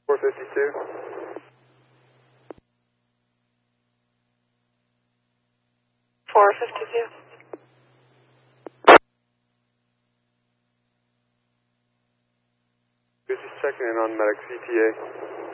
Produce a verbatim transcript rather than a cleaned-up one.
four fifty-two. four fifty-two. Who's just checking in on medic C T A?